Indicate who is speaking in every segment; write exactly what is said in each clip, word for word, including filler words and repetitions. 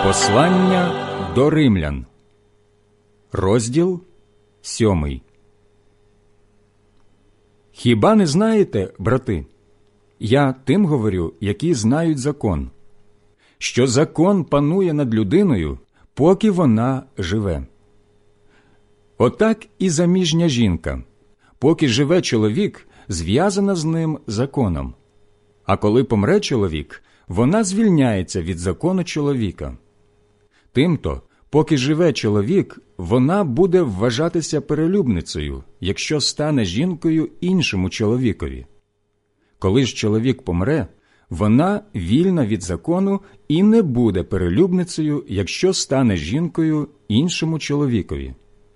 Speaker 1: Послання до римлян, розділ сьомий. Хіба не знаєте, брати, я тим говорю, які знають закон, що закон панує над людиною, поки вона живе. Отак і заміжня жінка, поки живе чоловік, зв'язана з ним законом. А коли помре чоловік, вона звільняється від закону чоловіка. Тимто, поки живе чоловік, вона буде вважатися перелюбницею, якщо стане жінкою іншому чоловікові. Коли ж чоловік помре, вона вільна від закону і не буде перелюбницею, якщо стане жінкою іншому чоловікові.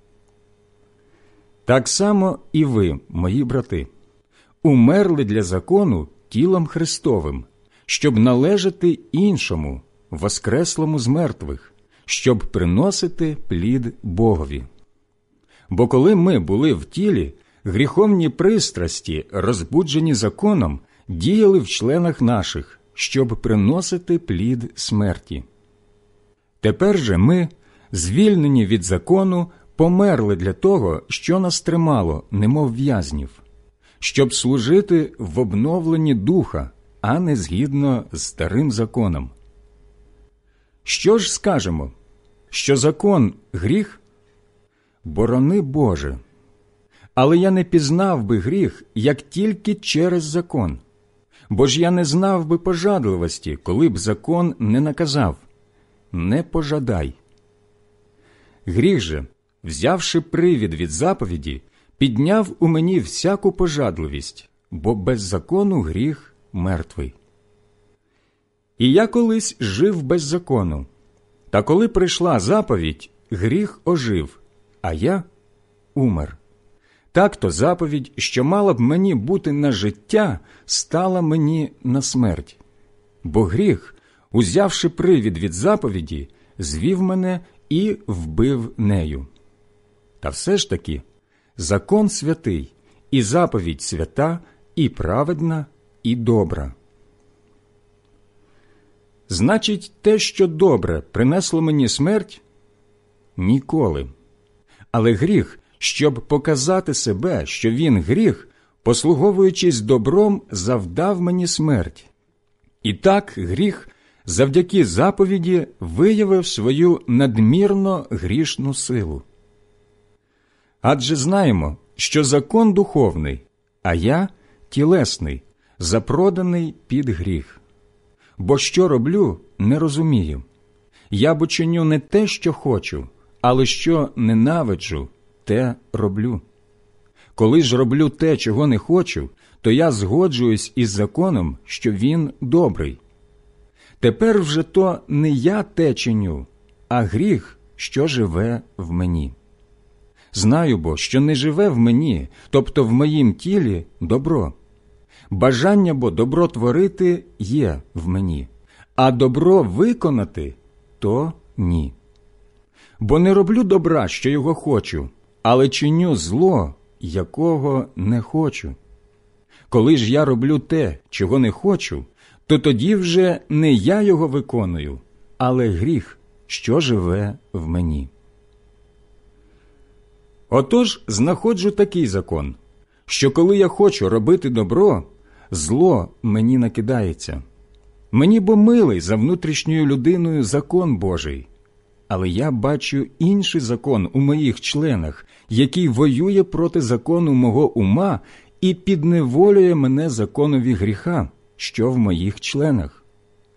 Speaker 1: Так само і ви, мої брати, умерли для закону тілом Христовим, щоб належати іншому, воскреслому з мертвих, щоб приносити плід Богові. Бо коли ми були в тілі, гріховні пристрасті, розбуджені законом, діяли в членах наших, щоб приносити плід смерті. Тепер же ми, звільнені від закону, померли для того, що нас тримало, немов в'язнів, щоб служити в обновленні духа, а не згідно з старим законом. Що ж скажемо? Що закон – гріх? Борони Боже! Але я не пізнав би гріх, як тільки через закон. Бо ж я не знав би пожадливості, коли б закон не наказав – не пожадай. Гріх же, взявши привід від заповіді, підняв у мені всяку пожадливість, бо без закону гріх мертвий. І я колись жив без закону, та коли прийшла заповідь, гріх ожив, а я умер. Так-то заповідь, що мала б мені бути на життя, стала мені на смерть. Бо гріх, узявши привід від заповіді, звів мене і вбив нею. Та все ж таки, закон святий, і заповідь свята, і праведна, і добра. Значить, те, що добре, принесло мені смерть? Ніколи. Але гріх, щоб показати себе, що він гріх, послуговуючись добром, завдав мені смерть. І так гріх, завдяки заповіді, виявив свою надмірно грішну силу. Адже знаємо, що закон духовний, а я тілесний, запроданий під гріх. Бо що роблю, не розумію. Я бо чиню не те, що хочу, але що ненавиджу, те роблю. Коли ж роблю те, чого не хочу, то я згоджуюсь із законом, що він добрий. Тепер вже то не я те чиню, а гріх, що живе в мені. Знаю бо, що не живе в мені, тобто в моїм тілі, добро. Бажання бо добро творити є в мені, а добро виконати – то ні. Бо не роблю добра, що його хочу, але чиню зло, якого не хочу. Коли ж я роблю те, чого не хочу, то тоді вже не я його виконую, але гріх, що живе в мені. Отож, знаходжу такий закон, що коли я хочу робити добро, зло мені накидається. Мені бо милий за внутрішньою людиною закон Божий, але я бачу інший закон у моїх членах, який воює проти закону мого ума і підневолює мене законові гріха, що в моїх членах.